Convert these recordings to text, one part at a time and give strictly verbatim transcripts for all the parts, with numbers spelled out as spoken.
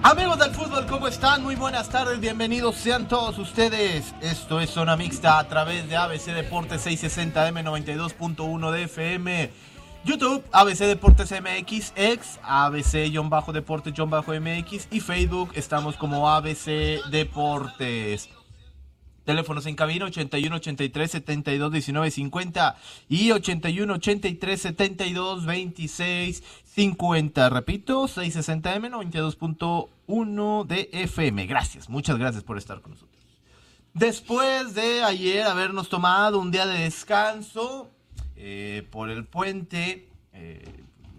Amigos del fútbol, ¿cómo están? Muy buenas tardes, bienvenidos sean todos ustedes. Esto es Zona Mixta a través de A B C Deportes seiscientos sesenta M noventa y dos punto uno de F M. YouTube, A B C Deportes M X, ex, A B C-Deportes-M X y Facebook, estamos como A B C Deportes. Teléfonos en cabina ochenta y uno, ochenta y tres, setenta y dos, diecinueve, cincuenta y ochenta y uno, ochenta y tres, setenta y dos, veintiséis, cincuenta. Repito, seiscientos sesenta M noventa y dos punto uno de F M. Gracias, muchas gracias por estar con nosotros. Después de ayer habernos tomado un día de descanso eh, por el puente, eh,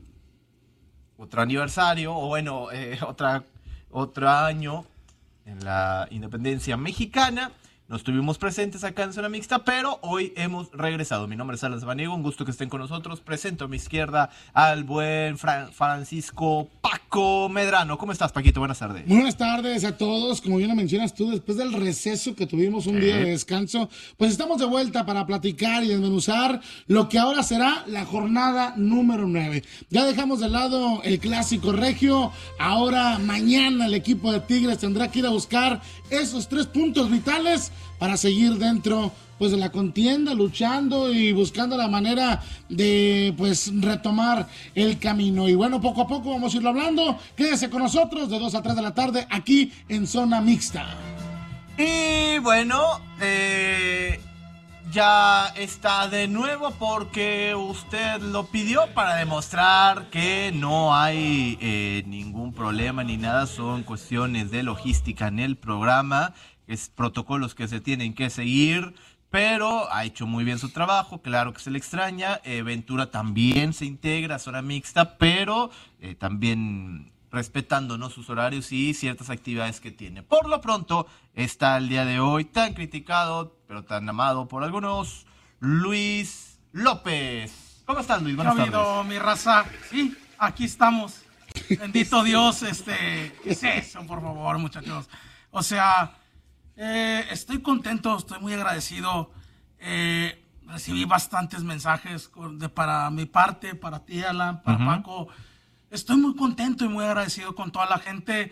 otro aniversario, o bueno, eh, otra, otro año en la independencia mexicana. No estuvimos presentes acá en Zona Mixta, pero hoy hemos regresado. Mi nombre es Alan Sabaniego, un gusto que estén con nosotros. Presento a mi izquierda al buen Fran- Francisco Paco Medrano. ¿Cómo estás, Paquito? Buenas tardes. Muy buenas tardes a todos. Como bien lo mencionas tú, después del receso que tuvimos un ¿Eh? día de descanso, pues estamos de vuelta para platicar y desmenuzar lo que ahora será la jornada número nueve. Ya dejamos de lado el clásico regio. Ahora mañana el equipo de Tigres tendrá que ir a buscar esos tres puntos vitales para seguir dentro pues de la contienda, luchando y buscando la manera de pues retomar el camino. Y bueno, poco a poco vamos a irlo hablando. Quédese con nosotros de dos a tres de la tarde aquí en Zona Mixta. Y bueno, eh, ya está de nuevo porque usted lo pidió para demostrar que no hay eh, ningún problema ni nada. Son cuestiones de logística en el programa. Es protocolos que se tienen que seguir, pero ha hecho muy bien su trabajo, claro que se le extraña. eh, Ventura también se integra a Zona Mixta, pero eh, también respetando, ¿no?, sus horarios y ciertas actividades que tiene. Por lo pronto, está el día de hoy tan criticado, pero tan amado por algunos, Luis López. ¿Cómo estás, Luis? Buenas tardes. ¿Qué ha habido, mi raza? Sí, aquí estamos. Bendito Dios, este, ¿qué es eso, por favor, muchachos? O sea... Eh, estoy contento, estoy muy agradecido. Eh, recibí bastantes mensajes de, para mi parte, para ti, Alan, para uh-huh. Paco. Estoy muy contento y muy agradecido con toda la gente.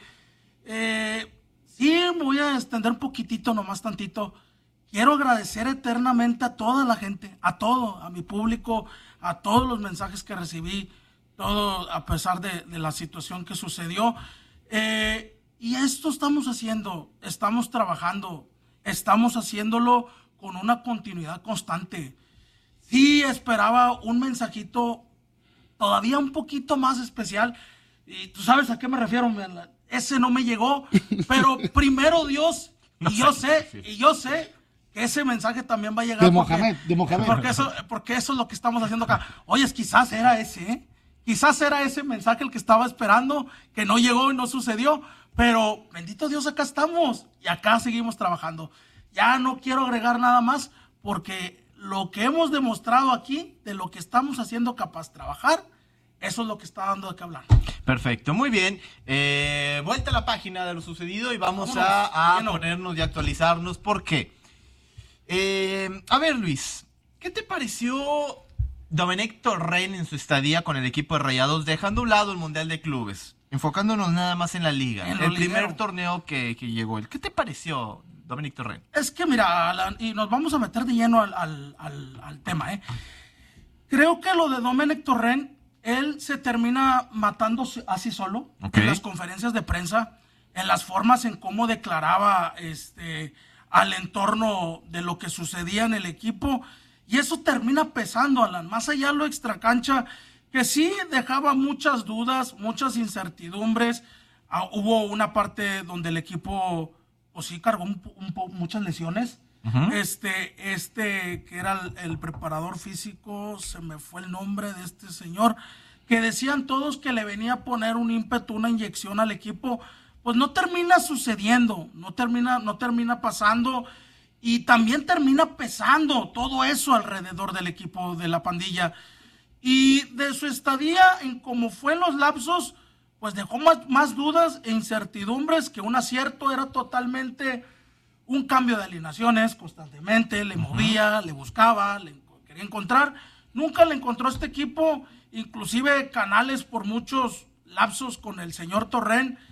Eh, sí, me voy a extender un poquitito, nomás tantito. Quiero agradecer eternamente a toda la gente, a todo, a mi público, a todos los mensajes que recibí, todo a pesar de, de la situación que sucedió. Eh, Y esto estamos haciendo, estamos trabajando, estamos haciéndolo con una continuidad constante. Sí esperaba un mensajito todavía un poquito más especial, y tú sabes a qué me refiero, ese no me llegó, pero primero Dios, y yo sé, y yo sé que ese mensaje también va a llegar. De porque, Mohamed, de Mohamed. Porque eso, porque eso es lo que estamos haciendo acá. Oye, quizás era ese, ¿eh? Quizás era ese mensaje el que estaba esperando, que no llegó y no sucedió. Pero, bendito Dios, acá estamos y acá seguimos trabajando. Ya no quiero agregar nada más porque lo que hemos demostrado aquí, de lo que estamos haciendo capaz de trabajar, eso es lo que está dando de qué hablar. Perfecto, muy bien. Eh, vuelta a la página de lo sucedido y vamos Vámonos, a, a ponernos y actualizarnos. ¿Por qué? Eh, a ver, Luis, ¿qué te pareció Domenech Torrent en su estadía con el equipo de Rayados, dejando a un lado el Mundial de Clubes? Enfocándonos nada más en la liga, en el primer liguero. torneo que, que llegó él. ¿Qué te pareció, Domenech Torrent? Es que mira, Alan, y nos vamos a meter de lleno al, al, al, al tema, ¿eh? Creo que lo de Domenech Torrent, él se termina matando así solo, okay, en las conferencias de prensa, en las formas en cómo declaraba este, al entorno de lo que sucedía en el equipo, y eso termina pesando, Alan, más allá de lo extracancha, que sí dejaba muchas dudas, muchas incertidumbres. Ah, hubo una parte donde el equipo, pues sí, cargó un, un, muchas lesiones. Uh-huh. Este, este, que era el, el preparador físico, se me fue el nombre de este señor, que decían todos que le venía a poner un ímpetu, una inyección al equipo. Pues no termina sucediendo, no termina, no termina pasando, y también termina pesando todo eso alrededor del equipo de la pandilla. Y de su estadía, en cómo fue en los lapsos, pues dejó más, más dudas e incertidumbres que un acierto. Era totalmente un cambio de alineaciones constantemente, le movía, uh-huh. le buscaba, le quería encontrar. Nunca le encontró este equipo, inclusive Canales por muchos lapsos con el señor Torrent.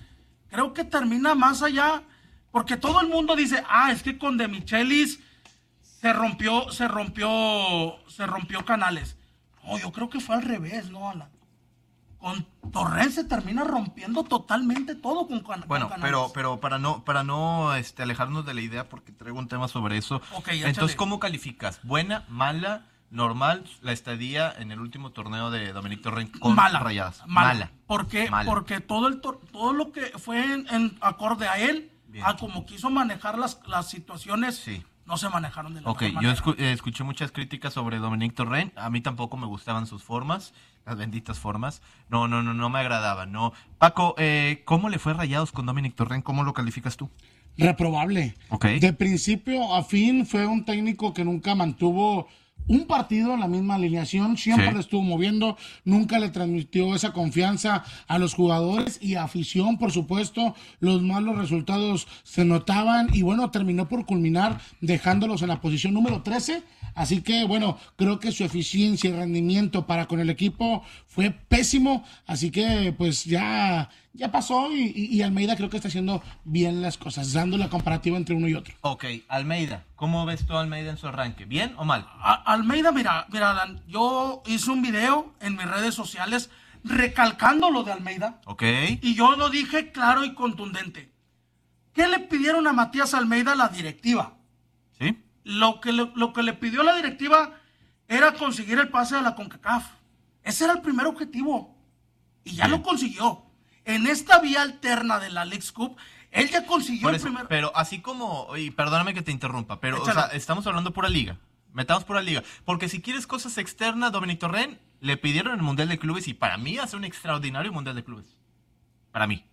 creo que termina más allá, porque todo el mundo dice, ah, es que con De Michelis se rompió, se rompió, se rompió Canales. No, yo creo que fue al revés, ¿no, Alan? Con Torrent se termina rompiendo totalmente todo con, con bueno, Canales. pero pero para no para no este, alejarnos de la idea, porque traigo un tema sobre eso. Okay, entonces, échale. ¿cómo calificas? ¿Buena, mala, normal la estadía en el último torneo de Dominic Torrent con mala, Rayadas? Mala. Mala. ¿Por qué? Mala. Porque todo el tor- todo lo que fue en, en acorde a él, Bien. a como quiso manejar las, las situaciones, Sí. no se manejaron de la Ok, mejor yo manera. escu- eh, escuché muchas críticas sobre Dominic Torrent. A mí tampoco me gustaban sus formas, las benditas formas. No, no, no, no me agradaban. No. Paco, eh, ¿cómo le fue Rayados con Dominic Torrent? ¿Cómo lo calificas tú? Reprobable. Ok. De principio a fin fue un técnico que nunca mantuvo un partido en la misma alineación, siempre Sí. lo estuvo moviendo, nunca le transmitió esa confianza a los jugadores y afición, por supuesto. Los malos resultados se notaban y bueno, terminó por culminar dejándolos en la posición número trece. Así que bueno, creo que su eficiencia y rendimiento para con el equipo fue pésimo. Así que pues ya, ya pasó y, y, y Almeida creo que está haciendo bien las cosas, dando la comparativa entre uno y otro. Ok, Almeida. ¿Cómo ves tú a Almeida en su arranque? ¿Bien o mal? A- Almeida, mira, mira, Alan, yo hice un video en mis redes sociales recalcando lo de Almeida. Ok. Y yo lo dije claro y contundente. ¿Qué le pidieron a Matías Almeida a la directiva? ¿Sí? Lo que, le, lo que le pidió la directiva era conseguir el pase a la CONCACAF. Ese era el primer objetivo. Y ya Bien. lo consiguió. En esta vía alterna de la Leagues Cup, él ya consiguió Por el eso, primer... pero así como, y perdóname que te interrumpa, pero o Échale. sea, estamos hablando pura liga. Metamos pura liga. Porque si quieres cosas externas, Dominic Torrent le pidieron el Mundial de Clubes y para mí hace un extraordinario Mundial de Clubes. Para mí.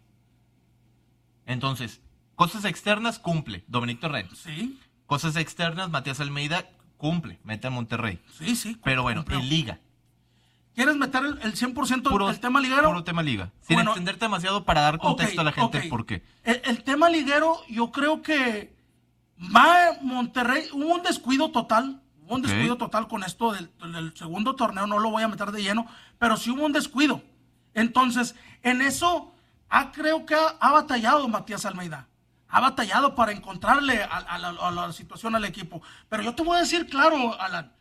Entonces, cosas externas cumple Dominic Torrent. Sí, Cosas externas, Matías Almeida cumple, mete a Monterrey. sí, sí. Pero bueno, cumplió. en liga. ¿Quieres meter el, el cien por ciento Puro, del tema liguero? puro tema liga. Sin Bueno, extenderte demasiado para dar contexto Ok, a la gente ok. por qué. El, el tema liguero, yo creo que va Monterrey, hubo un descuido total, hubo un Ok. descuido total con esto del, del segundo torneo, no lo voy a meter de lleno, pero sí hubo un descuido. Entonces, en eso, ha, creo que ha, ha batallado Matías Almeida. Ha batallado para encontrarle a, a la, a la situación al equipo. Pero yo te voy a decir claro, Alan,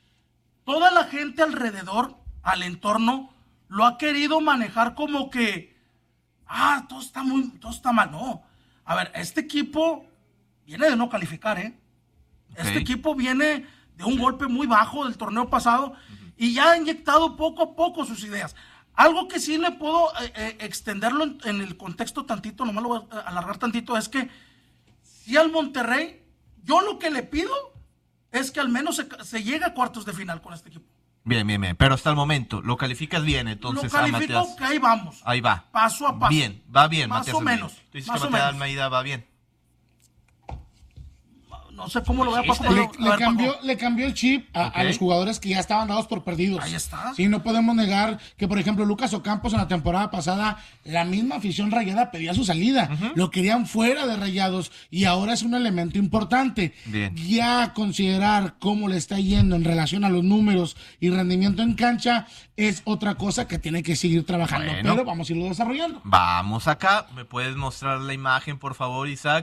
toda la gente alrededor, al entorno, lo ha querido manejar como que, ah, todo está muy, todo está mal. No, a ver, este equipo viene de no calificar, ¿eh? Este Ok. equipo viene de un golpe muy bajo del torneo pasado y ya ha inyectado poco a poco sus ideas. Algo que sí le puedo eh, eh, extenderlo en, en el contexto tantito, nomás lo voy a alargar tantito, es que si al Monterrey, yo lo que le pido es que al menos se, se llegue a cuartos de final con este equipo. Bien, bien, bien. Pero hasta el momento, lo calificas bien, Lo entonces a califico Matías. que ahí vamos. Ahí va. Paso a paso. Bien, va bien, Más Matías o Almeida. menos, Tú dices más que o Matías menos. Almeida va bien. No sé cómo lo voy a Sí, pasar. Le, A le ver, cambió, Paco. le cambió el chip a, Ok. a los jugadores que ya estaban dados por perdidos. Ahí está. Sí, no podemos negar que, por ejemplo, Lucas Ocampos en la temporada pasada, la misma afición rayada pedía su salida. Lo querían fuera de Rayados y ahora es un elemento importante. Bien. Ya considerar cómo le está yendo en relación a los números y rendimiento en cancha es otra cosa que tiene que seguir trabajando. Bueno. Pero vamos a irlo desarrollando. Vamos acá. ¿Me puedes mostrar la imagen, por favor, Isaac?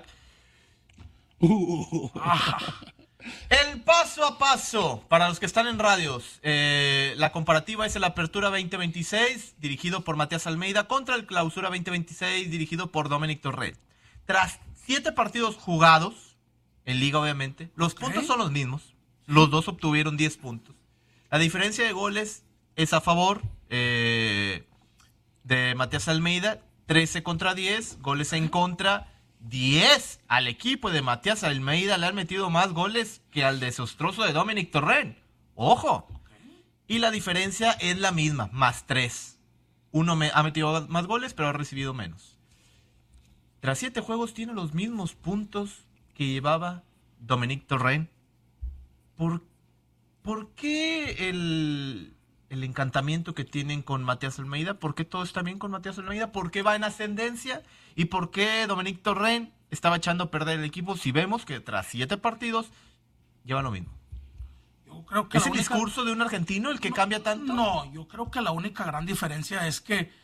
Uh, El paso a paso, para los que están en radios, eh, la comparativa es el Apertura veinte veintiséis, dirigido por Matías Almeida, contra el Clausura veinte veintiséis, dirigido por Dominic Torrent. Tras siete partidos jugados, en liga obviamente, los Ok. puntos son los mismos, los dos obtuvieron diez puntos. La diferencia de goles es a favor eh, de Matías Almeida, trece contra diez, goles en contra, diez al equipo de Matías Almeida le han metido más goles que al desastroso de Dominic Torrent. ¡Ojo! Y la diferencia es la misma, más tres. Uno me ha metido más goles, pero ha recibido menos. Tras siete juegos tiene los mismos puntos que llevaba Dominic Torrent. ¿Por, por qué el, el encantamiento que tienen con Matías Almeida? ¿Por qué todo está bien con Matías Almeida? ¿Por qué va en ascendencia? ¿Y por qué Dominic Torrent estaba echando a perder el equipo si vemos que tras siete partidos lleva lo mismo? Yo creo que ¿Es la el única- discurso de un argentino el que cambia tanto? No, yo creo que la única gran diferencia es que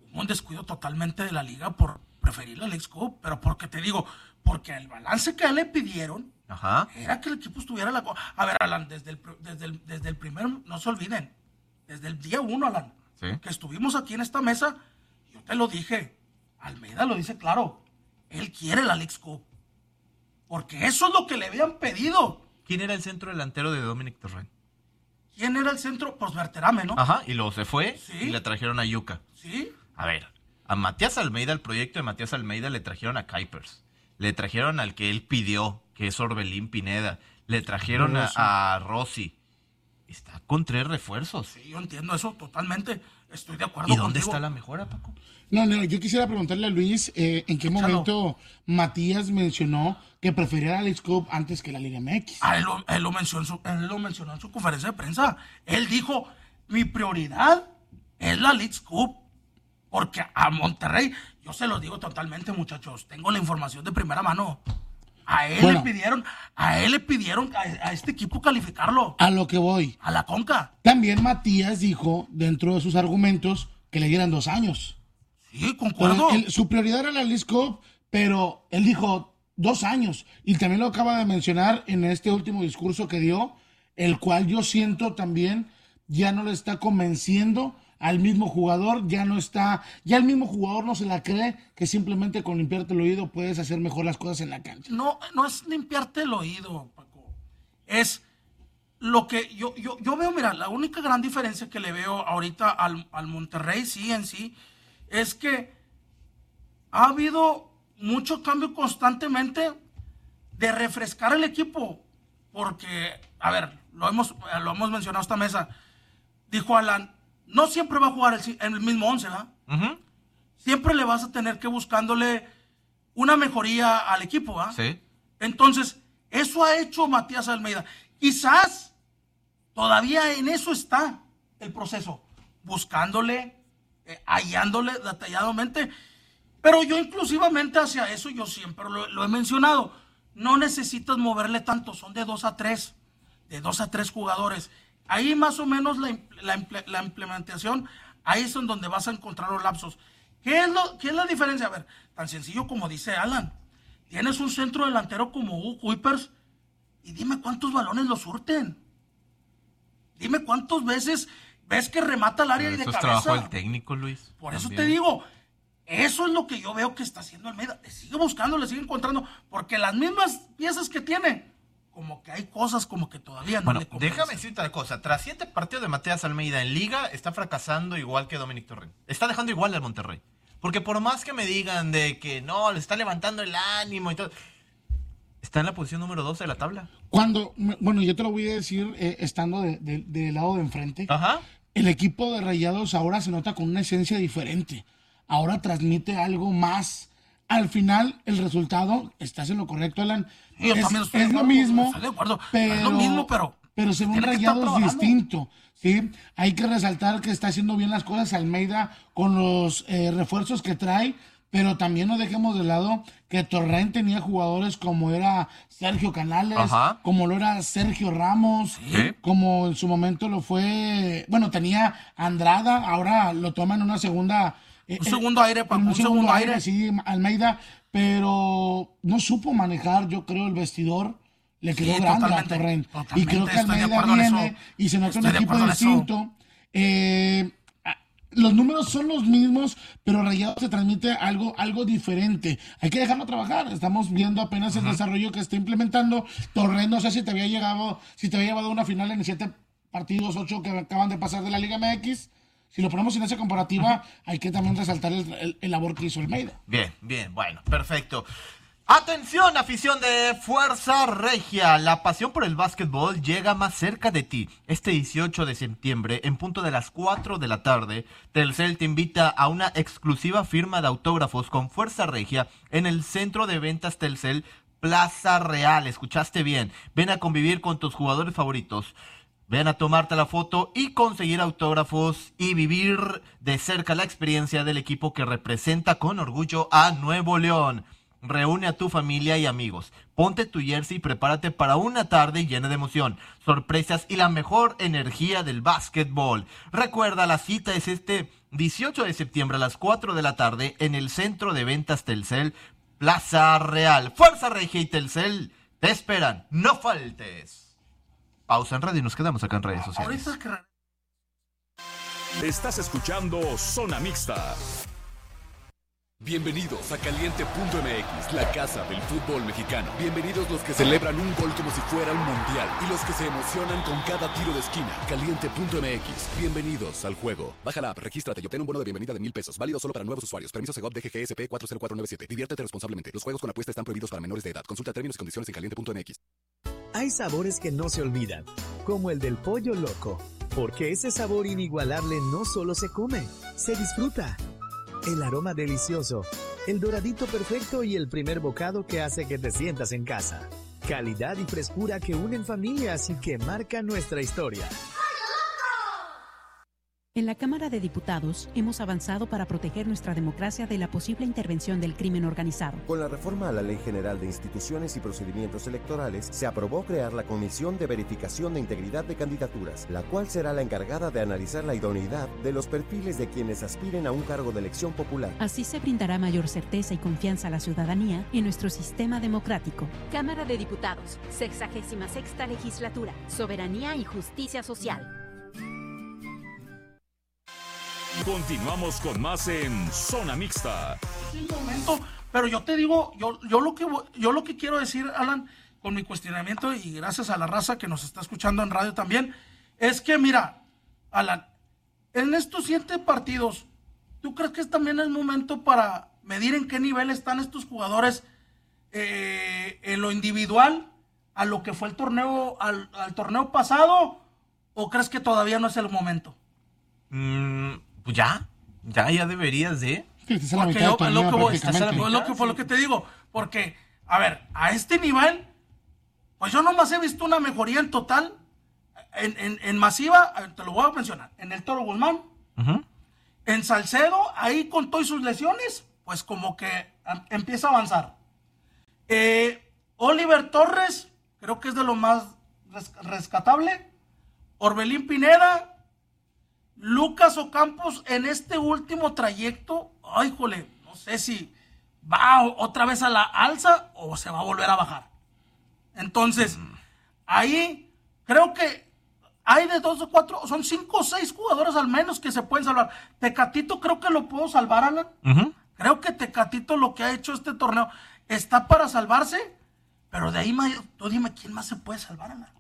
un descuido totalmente de la liga por preferir la Leagues Cup, pero porque te digo, porque el balance que le pidieron Ajá. era que el equipo estuviera la... A ver, Alan, desde el, desde el, desde el primer, no se olviden, desde el día uno, Alan, sí. que estuvimos aquí en esta mesa, yo te lo dije, Almeida lo dice claro, él quiere la Leagues Cup, porque eso es lo que le habían pedido. ¿Quién era el centro delantero de Dominic Torrent? ¿Quién era el centro? Pues Berterame, ¿no? Ajá, y luego se fue Sí. y le trajeron a Yuka. Sí. A ver, a Matías Almeida, el proyecto de Matías Almeida, le trajeron a Kuipers. Le trajeron al que él pidió, que es Orbelín Pineda. Le trajeron a, a Rossi. Está con tres refuerzos. Sí, yo entiendo eso totalmente. Estoy de acuerdo ¿Y dónde contigo. está la mejora, Paco? No, no, yo quisiera preguntarle a Luis eh, en qué Échalo. momento Matías mencionó que prefería la Leagues Cup antes que la Liga M X. Ah, él, lo, él, lo mencionó en su, él lo mencionó en su conferencia de prensa. Él dijo, mi prioridad es la Leagues Cup. Porque a Monterrey, yo se los digo totalmente, muchachos, tengo la información de primera mano. A él Bueno. le pidieron, a él le pidieron a, a este equipo calificarlo. A lo que voy. A la Conca. También Matías dijo, dentro de sus argumentos, que le dieran dos años. Sí, concuerdo. Pero él- su prioridad era la Leagues Cup, pero él dijo dos años. Y también lo acaba de mencionar en este último discurso que dio, el cual yo siento también ya no le está convenciendo al mismo jugador, ya no está, ya el mismo jugador no se la cree que simplemente con limpiarte el oído puedes hacer mejor las cosas en la cancha. No, no es limpiarte el oído, Paco. Es lo que yo, yo, yo veo, mira, la única gran diferencia que le veo ahorita al, al Monterrey, sí, en sí, es que ha habido mucho cambio constantemente de refrescar el equipo. Porque, a ver, lo hemos, lo hemos mencionado esta mesa. Dijo Alan, no siempre va a jugar el, en el mismo once, ¿verdad? Uh-huh. Siempre le vas a tener que buscándole una mejoría al equipo, ¿verdad? Sí. Entonces, eso ha hecho Matías Almeida. Quizás todavía en eso está el proceso, buscándole, eh, hallándole detalladamente. Pero yo inclusivamente hacia eso, yo siempre lo, lo he mencionado, no necesitas moverle tanto, son de dos a tres, de dos a tres jugadores. Ahí más o menos la, la, la implementación, ahí es en donde vas a encontrar los lapsos. ¿Qué es, lo, ¿Qué es la diferencia? A ver, tan sencillo como dice Alan. Tienes un centro delantero como Hugo Kuipers y dime cuántos balones lo surten. Dime cuántas veces ves que remata al área y de Eso es cabeza. trabajo del técnico, Luis. Por eso también. te digo, eso es lo que yo veo que está haciendo Almeida. Le sigue buscando, le sigue encontrando, porque las mismas piezas que tiene, como que hay cosas como que todavía no Bueno, le convencen. déjame decirte una cosa. Tras siete partidos de Matías Almeida en Liga, está fracasando igual que Dominic Torrent. Está dejando igual al Monterrey. Porque por más que me digan de que no, le está levantando el ánimo y todo, está en la posición número doce de la tabla. Cuando, bueno, yo te lo voy a decir eh, estando de- de- del lado de enfrente. Ajá. El equipo de Rayados ahora se nota con una esencia diferente. Ahora transmite algo más. Al final, el resultado, estás en lo correcto, Alan. Yo es también estoy de es lo acuerdo, mismo, estoy de acuerdo. pero, Es lo mismo, pero pero se ve un tiene que estar Rayados trabajando. distinto. ¿Sí? Hay que resaltar que está haciendo bien las cosas Almeida con los eh, refuerzos que trae, pero también no dejemos de lado que Torrent tenía jugadores como era Sergio Canales, Ajá. como lo era Sergio Ramos, Sí. como en su momento lo fue, bueno, tenía Andrada, ahora lo toma en una segunda... eh, Un eh, segundo aire, Paco, en un segundo aire. sí, Almeida, pero no supo manejar, yo creo, el vestidor. Le quedó Sí, grande a totalmente, Torrent. Y totalmente, creo que estoy de Almeida acuerdo en viene eso. y se nota un Estoy de equipo acuerdo en eso. distinto. Eh, ah, los números son los mismos, pero Rayados se transmite algo, algo diferente. Hay que dejarlo trabajar. Estamos viendo apenas el desarrollo que está implementando. Torrent, no sé si te había llegado, si te había llevado a una final en siete partidos, ocho que acaban de pasar de la Liga M X. Si lo ponemos en esa comparativa, hay que también resaltar el, el- el labor que hizo Almeida. Bien, bien, bueno, perfecto. Atención, afición de Fuerza Regia. La pasión por el básquetbol llega más cerca de ti. Este dieciocho de septiembre, en punto de las cuatro de la tarde, Telcel te invita a una exclusiva firma de autógrafos con Fuerza Regia en el centro de ventas Telcel Plaza Real. Escuchaste bien. Ven a convivir con tus jugadores favoritos. Ven a tomarte la foto y conseguir autógrafos y vivir de cerca la experiencia del equipo que representa con orgullo a Nuevo León. Reúne a tu familia y amigos. Ponte tu jersey y prepárate para una tarde llena de emoción, sorpresas y la mejor energía del básquetbol. Recuerda, la cita es este dieciocho de septiembre a las cuatro de la tarde en el Centro de Ventas Telcel, Plaza Real. Fuerza Regia y Telcel te esperan, no faltes. Pausa en radio y nos quedamos acá en redes sociales. Ahorita que... Estás escuchando Zona Mixta. Bienvenidos a Caliente punto M X, la casa del fútbol mexicano. Bienvenidos los que celebran un gol como si fuera un mundial y los que se emocionan con cada tiro de esquina. Caliente punto M X, bienvenidos al juego. Baja la app, regístrate y obtén un bono de bienvenida de mil pesos, válido solo para nuevos usuarios. Permiso Segov D G G S P cuatro cero cuatro nueve siete. Diviértete responsablemente. Los juegos con apuesta están prohibidos para menores de edad. Consulta términos y condiciones en caliente punto M X. Hay sabores que no se olvidan, como el del pollo loco, porque ese sabor inigualable no solo se come, se disfruta. El aroma delicioso, el doradito perfecto y el primer bocado que hace que te sientas en casa. Calidad y frescura que unen familias y que marcan nuestra historia. En la Cámara de Diputados hemos avanzado para proteger nuestra democracia de la posible intervención del crimen organizado. Con la reforma a la Ley General de Instituciones y Procedimientos Electorales, se aprobó crear la Comisión de Verificación de Integridad de Candidaturas, la cual será la encargada de analizar la idoneidad de los perfiles de quienes aspiren a un cargo de elección popular. Así se brindará mayor certeza y confianza a la ciudadanía en nuestro sistema democrático. Cámara de Diputados, sexagésima sexta legislatura, soberanía y justicia social. Continuamos con más en Zona Mixta. Un momento, pero yo te digo, yo, yo, lo que, yo lo que quiero decir, Alan, con mi cuestionamiento y gracias a la raza que nos está escuchando en radio también, es que mira, Alan, en estos siete partidos, ¿tú crees que también es momento para medir en qué nivel están estos jugadores eh, en lo individual a lo que fue el torneo, al, al torneo pasado, o crees que todavía no es el momento? Mm. Pues ya, ya, ya deberías de. Porque yo, lo que voy, es lo que fue lo que te digo. Porque, a ver, a este nivel, pues yo nomás he visto una mejoría en total, en, en, en masiva, te lo voy a mencionar, en el Toro Guzmán, uh-huh. En Salcedo, ahí con todas sus lesiones, pues como que a, empieza a avanzar. Eh, Oliver Torres, creo que es de lo más res, rescatable. Orbelín Pineda. Lucas Ocampos en este último trayecto, ay, jole, no sé si va otra vez a la alza o se va a volver a bajar. Entonces, mm. ahí creo que hay de dos o cuatro, son cinco o seis jugadores al menos que se pueden salvar. Tecatito creo que lo puedo salvar, Alan. Uh-huh. Creo que Tecatito lo que ha hecho este torneo está para salvarse, pero de ahí, tú dime quién más se puede salvar, Alan.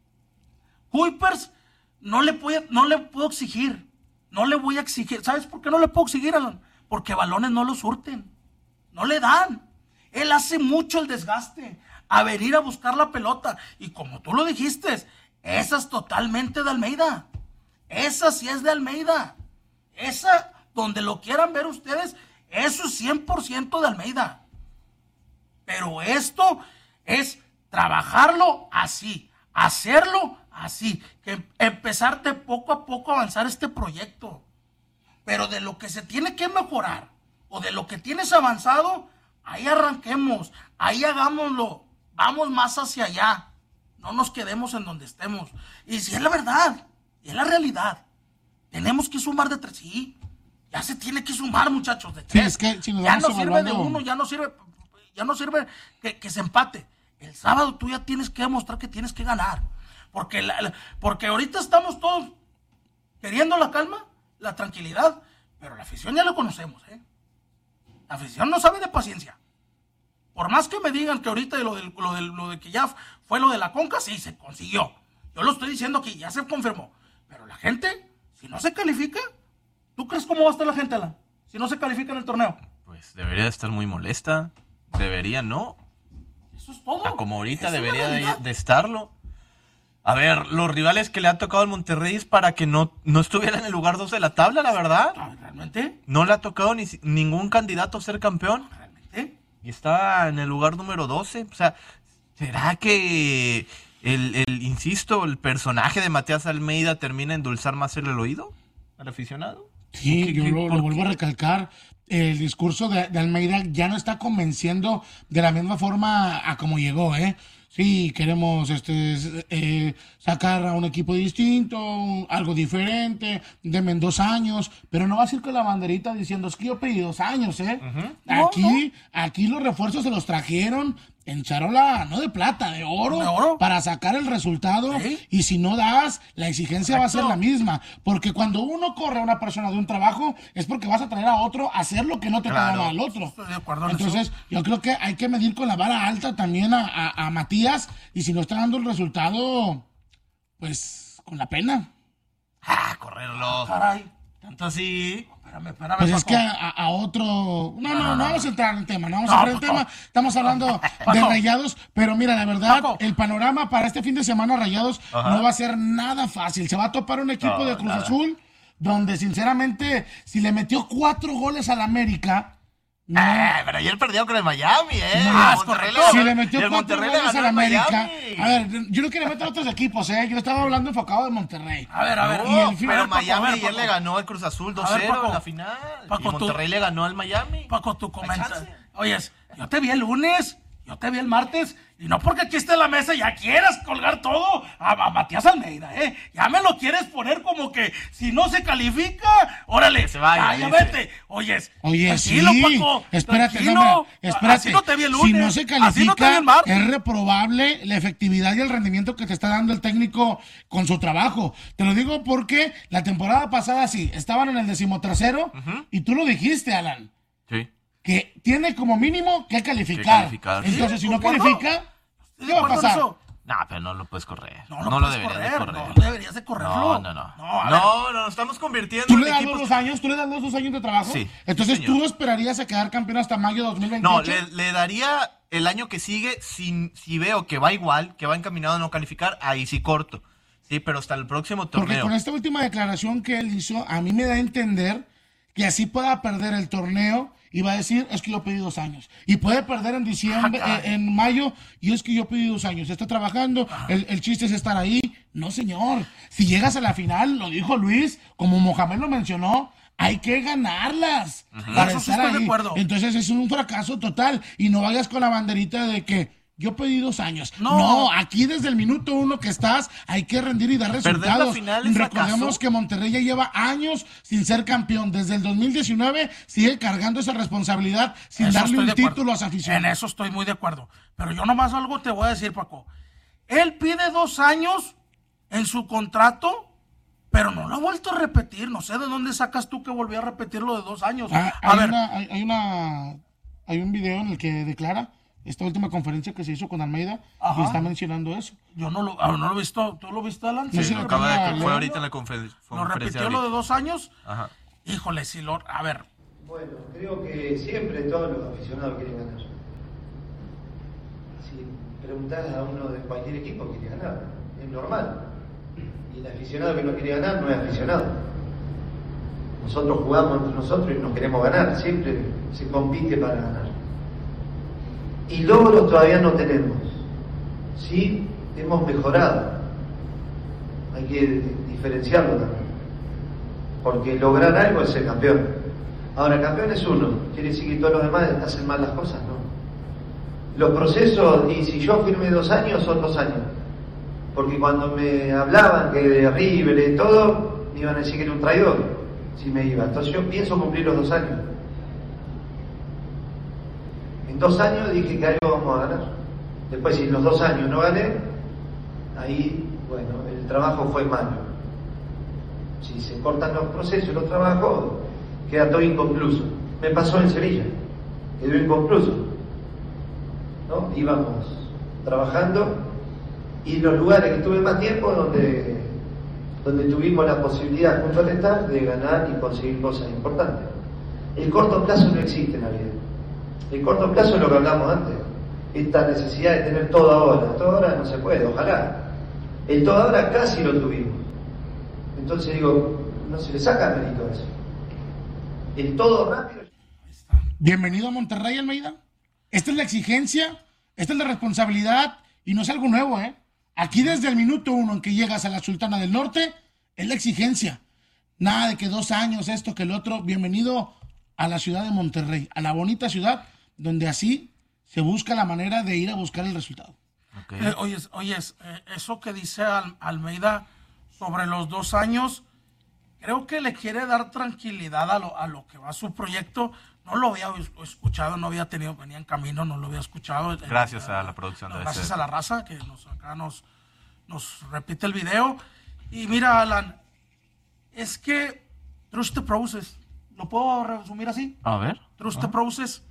Kuipers. No le, puedo, no le puedo exigir, no le voy a exigir. ¿Sabes por qué no le puedo exigir, Alan? Porque balones no los surten, no le dan. Él hace mucho el desgaste a venir a buscar la pelota. Y como tú lo dijiste, esa es totalmente de Almeida. Esa sí es de Almeida. Esa, donde lo quieran ver ustedes, eso es cien por ciento de Almeida. Pero esto es trabajarlo así, hacerlo así, que empezar de poco a poco a avanzar este proyecto. Pero de lo que se tiene que mejorar, o de lo que tienes avanzado, ahí arranquemos, ahí hagámoslo, vamos más hacia allá, no nos quedemos en donde estemos. Y si es la verdad, y es la realidad, tenemos que sumar de tres, sí, ya se tiene que sumar, muchachos, de tres. Sí, es que si nos ya no vamos sirve evaluando... de uno, ya no sirve, ya no sirve que, que se empate. El sábado tú ya tienes que demostrar que tienes que ganar. Porque, la, la, porque ahorita estamos todos queriendo la calma, la tranquilidad, pero la afición ya la conocemos, ¿eh? La afición no sabe de paciencia. Por más que me digan que ahorita lo de, lo de, lo de que ya fue lo de la Conca, sí, se consiguió. Yo lo estoy diciendo que ya se confirmó. Pero la gente, si no se califica, ¿tú crees cómo va a estar la gente, Alan? Si no se califica en el torneo. Pues debería de estar muy molesta. Debería, ¿no? Eso es todo. Ah, como ahorita debería de, de estarlo. A ver, los rivales que le ha tocado al Monterrey es para que no, no estuviera en el lugar dos de la tabla, la verdad. ¿Realmente? No le ha tocado ni ningún candidato a ser campeón. ¿Realmente? Y está en el lugar número doce. O sea, ¿será que el, el, insisto, el personaje de Matías Almeida termina endulzar más el oído al aficionado? Sí, yo lo, lo vuelvo a recalcar. El discurso de, de Almeida ya no está convenciendo de la misma forma a como llegó, ¿eh? sí, queremos este eh, sacar a un equipo distinto, algo diferente, denme dos años, pero no vas a ir con la banderita diciendo, es que yo pedí dos años, ¿eh? Uh-huh. Aquí, no, no. aquí los refuerzos se los trajeron en charola, no de plata, de oro, ¿De oro? para sacar el resultado. ¿Sí? Y si no das, la exigencia Correcto. va a ser la misma. Porque cuando uno corre a una persona de un trabajo, es porque vas a traer a otro a hacer lo que no te claro. queda al otro. Estoy de acuerdo en Entonces, eso. yo creo que hay que medir con la vara alta también a, a, a Matías. Y si no está dando el resultado, pues con la pena. Ah, correrlo. Caray. Tanto así. Espérame, espérame, pues Paco. es que a, a otro... No, no, no, no vamos a entrar en el tema, no vamos no, a entrar en el tema. Estamos hablando Paco. de Rayados, pero mira, la verdad, Paco. el panorama para este fin de semana Rayados Ajá. no va a ser nada fácil. Se va a topar un equipo no, de Cruz nada. Azul, donde sinceramente, si le metió cuatro goles al América... No. Eh, pero ayer perdió con el Miami, ¿eh? No, es correcto. Si le metió cuatro goles al América. A ver, yo no quiero meter a otros equipos, ¿eh? Yo estaba hablando enfocado de Monterrey. A ver, a ver. No, y el pero Miami ver, ayer le ganó al Cruz Azul dos cero en la final. Paco, y Monterrey tú, le ganó al Miami. Paco, tú comentas. Oyes, yo te vi el lunes, yo te vi el martes, y no porque aquí esté en la mesa ya quieras colgar todo a, a Matías Almeida, ¿eh? Ya me lo quieres poner como que si no se califica, órale, se vaya, ya vete. Oyes, Oye, tranquilo, sí. Paco, espérate, tranquilo. No, espérate. Así no te vi el lunes, si no se califica, no te vi el martes. Es reprobable la efectividad y el rendimiento que te está dando el técnico con su trabajo. Te lo digo porque la temporada pasada sí, estaban en el decimotercero uh-huh. y tú lo dijiste, Alan. Sí. Que tiene como mínimo que calificar. Que calificar. Entonces, sí, si no califica, ¿qué va a pasar? No, pero no lo puedes correr. No, no, no lo deberías correr, de correr. No deberías de correrlo. No, no, no. No, no, no, estamos convirtiendo ¿Tú le das equipos... dos años? ¿Tú le das dos, dos años de trabajo? Sí. Entonces, sí, ¿tú esperarías a quedar campeón hasta mayo de dos mil veintiocho? No, le, le daría el año que sigue si, si veo que va igual, que va encaminado a no calificar, ahí sí corto. Sí, pero hasta el próximo torneo. Porque con esta última declaración que él hizo, a mí me da a entender que así pueda perder el torneo y va a decir, es que yo pedí dos años. Y puede perder en diciembre, ah, eh, en mayo, y es que yo pedí dos años. Está trabajando, ah. el, el chiste es estar ahí. No, señor. Si llegas a la final, lo dijo Luis, como Mohamed lo mencionó, hay que ganarlas. Uh-huh. Para Eso estar estoy ahí. de acuerdo. Entonces es un fracaso total. Y no vayas con la banderita de que yo pedí dos años. No. no, aquí desde el minuto uno que estás, hay que rendir y dar resultados. La final es Recordemos fracaso. que Monterrey ya lleva años sin ser campeón. Desde el dos mil diecinueve sigue cargando esa responsabilidad sin eso darle un título a su afición. En eso estoy muy de acuerdo. Pero yo nomás algo te voy a decir, Paco. Él pide dos años en su contrato, pero no lo ha vuelto a repetir. No sé de dónde sacas tú que volvió a repetir lo de dos años. Ah, a hay ver. Una, hay, hay una, hay un video en el que declara esta última conferencia que se hizo con Almeida, y está mencionando eso. Yo no lo, no lo he visto. ¿Tú lo viste, Alan? Sí, sí, lo acaba de, fue ahorita en la confer- conferencia. ¿Lo repitió lo de dos años? Ajá. Híjole, si lo... A ver. Bueno, creo que siempre todos los aficionados quieren ganar. Si preguntás a uno de cualquier equipo, quiere ganar. Es normal. Y el aficionado que no quiere ganar no es aficionado. Nosotros jugamos entre nosotros y nos queremos ganar. Siempre se compite para ganar. Y logros todavía no tenemos. Sí, hemos mejorado. Hay que diferenciarlo también. Porque lograr algo es ser campeón. Ahora, campeón es uno. ¿Quiere decir que todos los demás hacen mal las cosas? No. Los procesos, y si yo firmé dos años, son dos años. Porque cuando me hablaban que de River y todo, me iban a decir que era un traidor si me iba. Entonces yo pienso cumplir los dos años. En dos años dije que algo vamos a ganar. Después, si en los dos años no gané, ahí, bueno, el trabajo fue malo. Si se cortan los procesos, los trabajos, queda todo inconcluso. Me pasó en Sevilla, quedó inconcluso, ¿no? Íbamos trabajando y los lugares que estuve más tiempo donde, donde tuvimos la posibilidad junto al Estado de ganar y conseguir cosas importantes. El corto plazo no existe en la vida. El corto plazo es lo que hablamos antes. Esta necesidad de tener todo ahora. Todo ahora no se puede, ojalá. El todo ahora casi lo tuvimos. Entonces digo, no se le saca mérito a eso. El todo rápido. Bienvenido a Monterrey, Almeida. Esta es la exigencia, esta es la responsabilidad y no es algo nuevo, ¿eh? Aquí desde el minuto uno en que llegas a la Sultana del Norte, es la exigencia. Nada de que dos años, esto, que el otro. Bienvenido a la ciudad de Monterrey, a la bonita ciudad donde así se busca la manera de ir a buscar el resultado. Okay. Eh, oye, oye eh, eso que dice Al, Almeida sobre los dos años, creo que le quiere dar tranquilidad a lo, a lo que va su proyecto. No lo había escuchado, no había tenido, venía en camino, no lo había escuchado. Gracias a la producción. No, de gracias ese. a la raza que nos, acá nos, nos repite el video. Y mira, Alan, es que Trust the Process, ¿lo puedo resumir así? A ver. Trust the Process,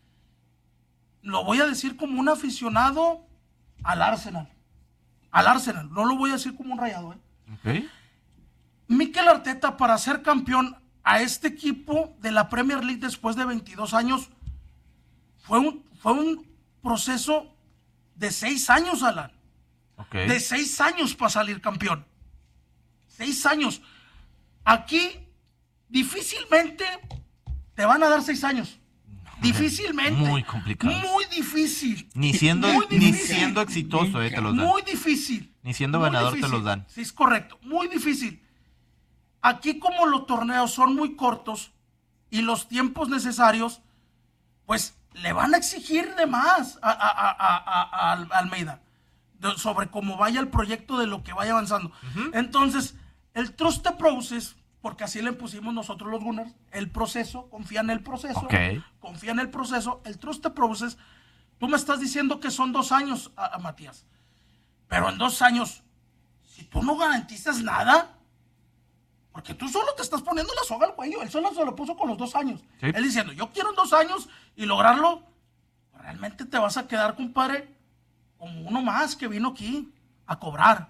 lo voy a decir como un aficionado al Arsenal. Al Arsenal, no lo voy a decir como un rayado, ¿eh? Okay. Mikel Arteta, para ser campeón a este equipo de la Premier League después de veintidós años, fue un, fue un proceso de seis años, Alan. Okay. De seis años para salir campeón. Seis años. Aquí difícilmente te van a dar seis años. Difícilmente. Muy complicado. Muy difícil. Ni siendo, muy ni siendo exitoso, eh, te los dan. Muy difícil. Ni siendo muy ganador difícil. te los dan. Sí, es correcto. Muy difícil. Aquí, como los torneos son muy cortos y los tiempos necesarios, pues le van a exigir de más a, a, a, a, a Almeida de, sobre cómo vaya el proyecto, de lo que vaya avanzando. Uh-huh. Entonces, el Trust the Process, porque así le pusimos nosotros los Gunners, el proceso, confía en el proceso, okay. confía en el proceso, el Trust the Process. Tú me estás diciendo que son dos años, a, a Matías, pero en dos años, si tú no garantizas nada, porque tú solo te estás poniendo la soga al cuello, él solo se lo puso con los dos años, ¿sí? Él diciendo, yo quiero en dos años y lograrlo, realmente te vas a quedar, compadre, como uno más que vino aquí a cobrar.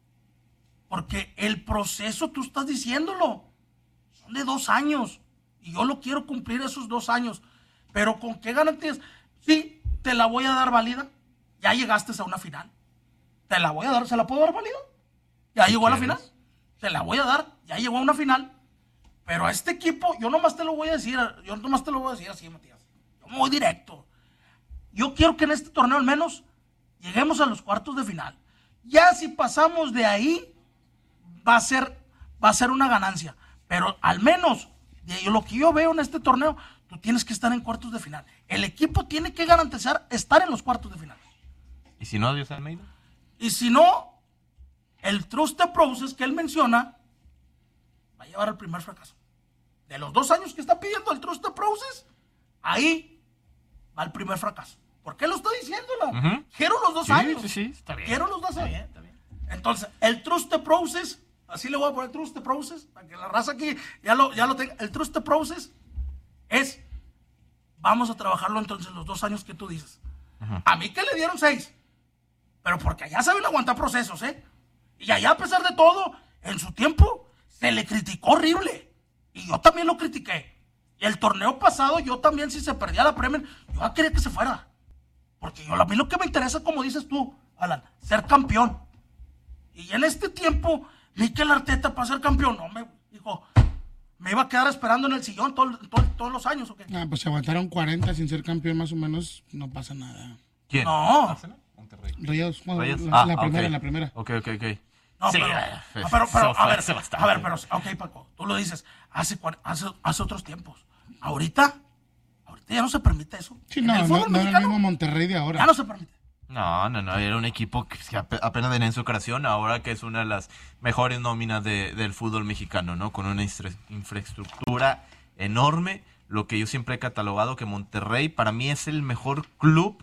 Porque el proceso, tú estás diciéndolo, son de dos años. Y yo lo quiero cumplir esos dos años. Pero ¿con qué garantías? Sí, te la voy a dar válida. Ya llegaste a una final. Te la voy a dar, ¿se la puedo dar válida? Ya llegó a la final. Te la voy a dar, ya llegó a una final. Pero a este equipo, yo nomás te lo voy a decir, yo nomás te lo voy a decir así, Matías. Yo muy directo. Yo quiero que en este torneo al menos lleguemos a los cuartos de final. Ya si pasamos de ahí, va a ser, va a ser una ganancia. Pero al menos, de lo que yo veo en este torneo, tú tienes que estar en cuartos de final. El equipo tiene que garantizar estar en los cuartos de final. ¿Y si no, Dios Almeida? Y si no, el Trust the Process que él menciona va a llevar al primer fracaso. De los dos años que está pidiendo el Trust the Process, ahí va el primer fracaso. ¿Por qué lo está diciendo? Uh-huh. Quiero los dos sí, años. Sí, sí, está bien. Quiero los dos está años. Bien, está bien. Entonces, el Trust the Process, así le voy a poner Trust the Process, para que la raza aquí ya lo, ya lo tenga. El Trust the Process es, vamos a trabajarlo entonces los dos años que tú dices. Uh-huh. A mí que le dieron seis, pero porque allá saben aguantar procesos, ¿eh? Y allá, a pesar de todo, en su tiempo, se le criticó horrible. Y yo también lo critiqué. Y el torneo pasado, yo también, si se perdía la Premier, yo ya quería que se fuera. Porque yo, a mí lo que me interesa, como dices tú, Alan, ser campeón. Y en este tiempo, Mikel Arteta para ser campeón, no me dijo, me iba a quedar esperando en el sillón todo, todo, todos los años, ¿o qué? Ah, pues se aguantaron cuarenta sin ser campeón, más o menos, no pasa nada. ¿Quién? No. ¿Arsenal? Monterrey. Rayados, bueno, Rayados. la, Ah, la primera, okay. la primera. Ok, ok, ok. No, sí, pero, eh, pero, pero, pero a ver, bastante. a ver, pero, ok, Paco, tú lo dices, hace, hace, hace otros tiempos. Ahorita, ahorita ya no se permite eso. Sí, no, no, no era el mismo Monterrey de ahora. Ya no se permite. No, no, no, era un equipo que apenas venía en su creación, ahora que es una de las mejores nóminas de, del fútbol mexicano, ¿no? Con una infraestructura enorme, lo que yo siempre he catalogado que Monterrey para mí es el mejor club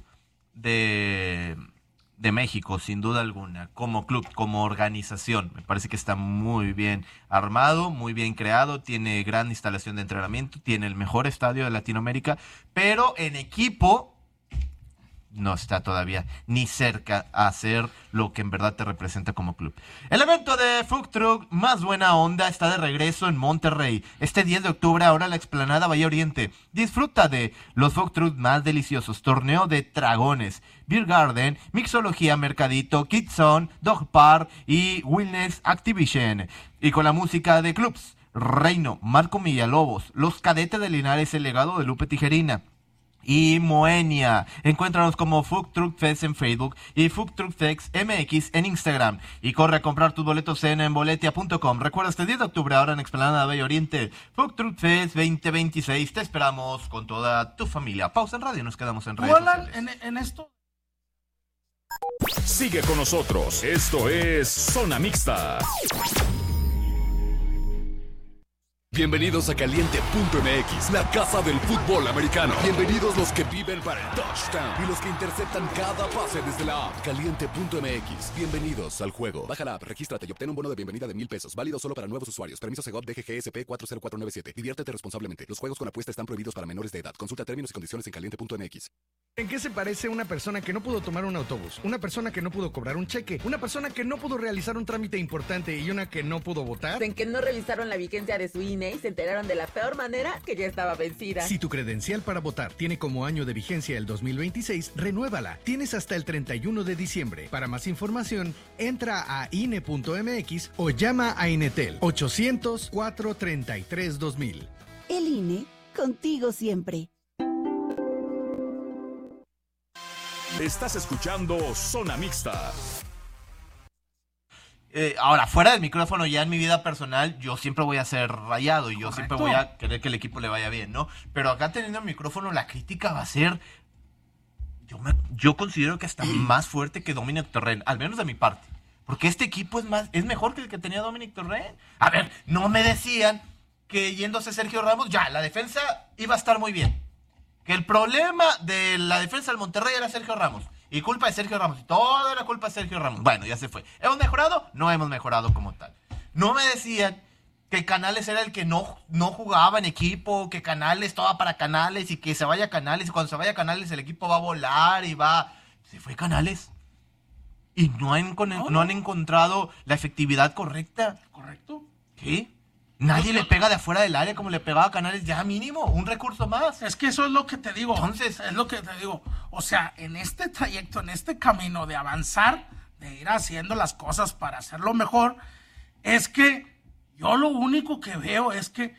de, de México, sin duda alguna, como club, como organización. Me parece que está muy bien armado, muy bien creado, tiene gran instalación de entrenamiento, tiene el mejor estadio de Latinoamérica, pero en equipo no está todavía ni cerca a hacer lo que en verdad te representa como club. El evento de Food Truck más buena onda está de regreso en Monterrey. Este diez de octubre, ahora la explanada Bahía Oriente. Disfruta de los Food Truck más deliciosos, torneo de dragones, Beer Garden, Mixología, Mercadito, Kids Zone, Dog Park y Wellness Activation. Y con la música de clubs, Reino, Marco Villalobos, Los Cadetes de Linares, El Legado de Lupe Tijerina y Moenia. Encuéntranos como Food Truck Fest en Facebook y Food Truck Fest M X en Instagram. Y corre a comprar tus boletos en emboletia punto com. Recuerda, este diez de octubre ahora en Explanada Bello Oriente. Food Truck Fest veinte veintiséis. Te esperamos con toda tu familia. Pausa en radio, nos quedamos en redes sociales. En, en esto... Sigue con nosotros, esto es Zona Mixta. Bienvenidos a Caliente punto M X, la casa del fútbol americano. Bienvenidos los que viven para el touchdown y los que interceptan cada pase desde la app. Caliente punto M X, bienvenidos al juego. Baja la app, regístrate y obtén un bono de bienvenida de mil pesos. Válido solo para nuevos usuarios. Permiso Segov D G G S P cuatro cero cuatro nueve siete. Diviértete responsablemente. Los juegos con apuesta están prohibidos para menores de edad. Consulta términos y condiciones en Caliente punto M X. ¿En qué se parece una persona que no pudo tomar un autobús? Una persona que no pudo cobrar un cheque, una persona que no pudo realizar un trámite importante y una que no pudo votar. En que no revisaron la vigencia de su I N E y se enteraron de la peor manera que ya estaba vencida. Si tu credencial para votar tiene como año de vigencia el dos mil veintiséis, renuévala. Tienes hasta el treinta y uno de diciembre. Para más información, entra a I N E punto M X o llama a Inetel ochocientos, cuatrocientos treinta y tres, dos mil. El I N E, contigo siempre. Estás escuchando Zona Mixta. Eh, ahora, fuera del micrófono, ya en mi vida personal, yo siempre voy a ser rayado y yo Correcto. siempre voy a querer que el equipo le vaya bien, ¿no? Pero acá teniendo el micrófono, la crítica va a ser... Yo, me, yo considero que está más fuerte que Dominic Torrent, al menos de mi parte. Porque este equipo es más es mejor que el que tenía Dominic Torrent. A ver, no me decían que yéndose Sergio Ramos, ya, la defensa iba a estar muy bien. Que el problema de la defensa del Monterrey era Sergio Ramos. Y culpa de Sergio Ramos. Y toda era culpa de Sergio Ramos. Bueno, ya se fue. ¿Hemos mejorado? No hemos mejorado como tal. No me decían que Canales era el que no, no jugaba en equipo, que Canales, todo para Canales, y que se vaya Canales, y cuando se vaya Canales el equipo va a volar y va... Se fue Canales. Y no han, no, no han encontrado la efectividad correcta. ¿Correcto? ¿Qué? Nadie le pega de afuera del área como le pegaba a Canales, ya mínimo, un recurso más. Es que eso es lo que te digo. Entonces, es lo que te digo. O sea, en este trayecto, en este camino de avanzar, de ir haciendo las cosas para hacerlo mejor, es que yo lo único que veo es que,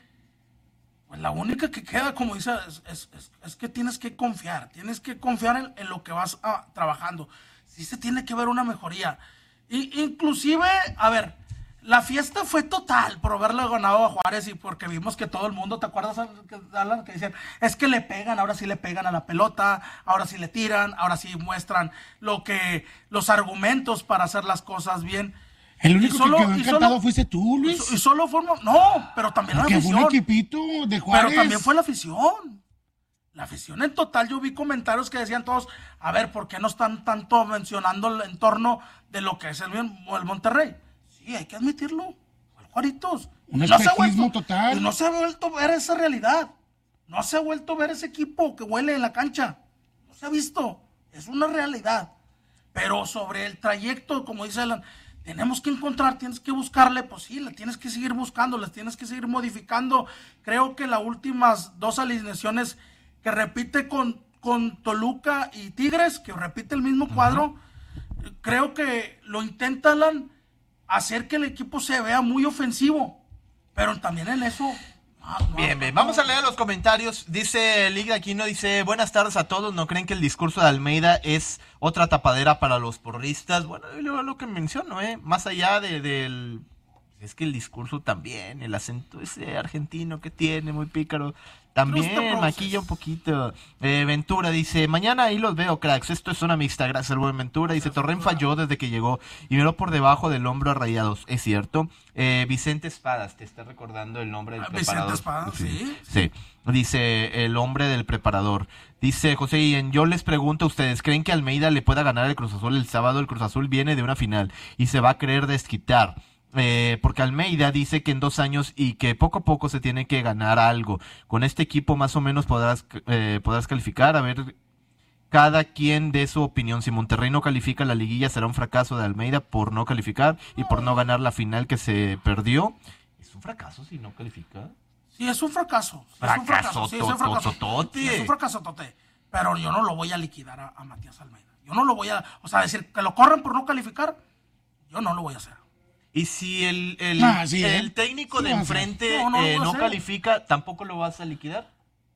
pues la única que queda, como dice, es, es, es, es que tienes que confiar, tienes que confiar en, en lo que vas a, trabajando. Sí se tiene que ver una mejoría. Y, inclusive, a ver... La fiesta fue total por haberle ganado a Juárez y porque vimos que todo el mundo, ¿te acuerdas, Alan? Que decían, es que le pegan, ahora sí le pegan a la pelota, ahora sí le tiran, ahora sí muestran lo que, los argumentos para hacer las cosas bien. El único solo, que quedó encantado solo, fuiste tú, Luis. Y, y solo fue, no, pero también la afición. Fue un equipito de Juárez. Pero también fue la afición. La afición en total, yo vi comentarios que decían todos, a ver, ¿por qué no están tanto mencionando el entorno de lo que es el, el Monterrey? Sí, hay que admitirlo. Juaritos. Un espejismo total. Y no se ha vuelto a ver esa realidad. No se ha vuelto a ver ese equipo que huele en la cancha. No se ha visto. Es una realidad. Pero sobre el trayecto, como dice Alan, tenemos que encontrar, tienes que buscarle, pues sí, le tienes que seguir buscando, les tienes que seguir modificando. Creo que las últimas dos alineaciones que repite con, con Toluca y Tigres, que repite el mismo cuadro, uh-huh. Creo que lo intenta Alan hacer que el equipo se vea muy ofensivo, pero también en eso... No, no, bien, bien, vamos a leer los comentarios. Dice Liga Aquino, dice, buenas tardes a todos, ¿no creen que el discurso de Almeida es otra tapadera para los porristas? Bueno, lo, lo que menciono, ¿eh? Más allá de, del... Es que el discurso también, el acento ese argentino que tiene, muy pícaro, también maquilla un poquito. Eh, Ventura dice, mañana ahí los veo, cracks, esto es Zona Mixta, gracias al buen Ventura. Dice, Torrent falló desde que llegó y miró por debajo del hombro a Rayados, es cierto. Eh, Vicente Espadas, te está recordando el nombre del ah, preparador. Vicente Espadas, sí, sí. Sí, dice, el hombre del preparador. Dice José Ian, yo les pregunto a ustedes, ¿creen que Almeida le pueda ganar el Cruz Azul el sábado? El Cruz Azul viene de una final y se va a querer desquitar. Eh, porque Almeida dice que en dos años y que poco a poco se tiene que ganar algo. Con este equipo más o menos podrás, eh, podrás calificar. A ver, cada quien dé su opinión. Si Monterrey no califica la liguilla, será un fracaso de Almeida por no calificar y por no ganar la final que se perdió. ¿Es un fracaso si no califica? Sí, es un fracaso. Sí, es un fracaso. Sí, es un fracaso. Sí, es un fracaso, tote. Pero yo no lo voy a liquidar a, a Matías Almeida. Yo no lo voy a... O sea, decir que lo corren por no calificar, yo no lo voy a hacer. Y si el, el, ah, sí, el ¿eh? técnico sí, de enfrente no, no, eh, no califica, ¿tampoco lo vas a liquidar?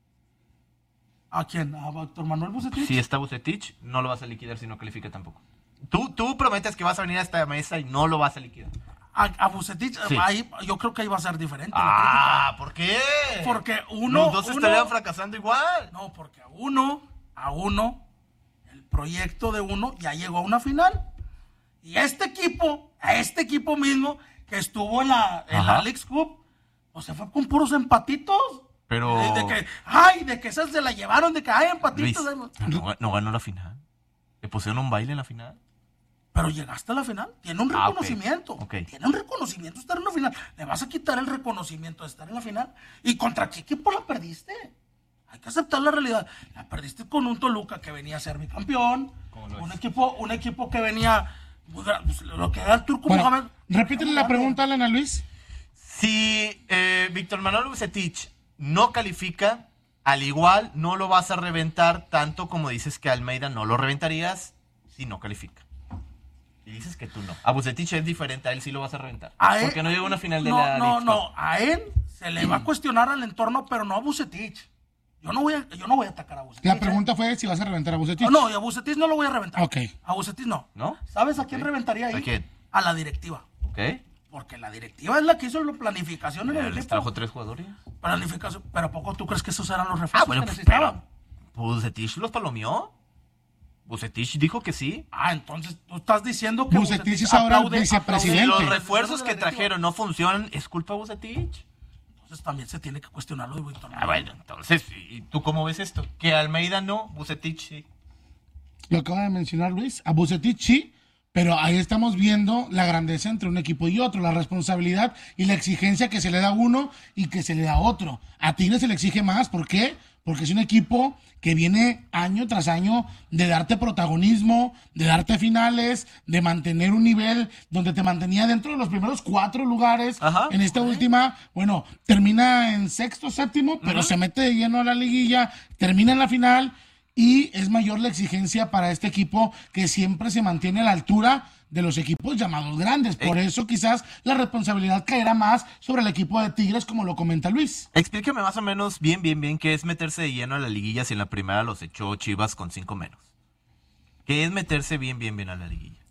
¿A quién? ¿A Víctor Manuel Bucetich? Si está Bucetich, no lo vas a liquidar si no califica tampoco. Tú, tú prometes que vas a venir a esta mesa y no lo vas a liquidar. A, a Bucetich, sí. ahí, yo creo que ahí va a ser diferente. Ah, ¿por qué? Porque uno... Los dos uno, estarían fracasando igual. No, porque a uno, a uno, el, proyecto de uno ya llegó a una final. Y este equipo, a este equipo mismo que estuvo en la, en la Alex Cup, pues se fue con puros empatitos. Pero... De, de que, ay, de que esas se la llevaron, de que hay empatitos. Luis, no, no ganó la final. Le pusieron un baile en la final. Pero llegaste a la final. Tiene un reconocimiento. Ah, okay. Okay. Tiene un reconocimiento estar en la final. Le vas a quitar el reconocimiento de estar en la final. ¿Y contra qué equipo la perdiste? Hay que aceptar la realidad. La perdiste con un Toluca que venía a ser bicampeón. Un equipo, un equipo que venía... Pues, lo que era el Turco bueno, Mohamed. Repítele la pregunta, Ana Luis. Si eh, Víctor Manuel Vucetich no califica, al igual no lo vas a reventar tanto como dices que Almeida no lo reventarías si no califica. Y dices que tú no. A Vucetich es diferente, a él sí lo vas a reventar. A porque él, no llegó a una final de no, la... No, no, a él se le va a cuestionar al entorno, pero no a Vucetich. Yo no voy a, yo no voy a atacar a Vucetich. La pregunta fue si vas a reventar a Vucetich. No, no, a Vucetich no lo voy a reventar. Ok. A Vucetich no. ¿No? ¿Sabes a quién okay. reventaría ahí? ¿A quién? A la directiva. Ok. Porque la directiva es la que hizo la planificación en el equipo. ¿Les trajo tres jugadores? Planificación. ¿Pero a poco tú crees que esos eran los refuerzos ah, bueno, que necesitaban? Pero Vucetich los palomeó. Vucetich dijo que sí. Ah, entonces tú estás diciendo que Vucetich es ahora el vicepresidente. Si los refuerzos que trajeron no funcionan, ¿es culpa de Vucetich? Entonces también se tiene que cuestionar lo de Víctor Manuel. Ah, bueno, entonces, ¿y tú cómo ves esto? Que Almeida no, Vucetich sí. Lo acaba de mencionar Luis, a Vucetich sí, pero ahí estamos viendo la grandeza entre un equipo y otro, la responsabilidad y la exigencia que se le da a uno y que se le da a otro. A Tigres se le exige más, ¿por qué? Porque es un equipo que viene año tras año de darte protagonismo, de darte finales, de mantener un nivel donde te mantenía dentro de los primeros cuatro lugares. Ajá, en esta okay. última, bueno, termina en sexto, séptimo, pero uh-huh. se mete de lleno a la liguilla, termina en la final y es mayor la exigencia para este equipo que siempre se mantiene a la altura de los equipos llamados grandes. Por Ey. eso quizás la responsabilidad caerá más sobre el equipo de Tigres, como lo comenta Luis. Explíqueme más o menos bien, bien, bien qué es meterse de lleno a la liguilla si en la primera los echó Chivas con cinco menos. ¿Qué es meterse bien, bien, bien a la liguilla?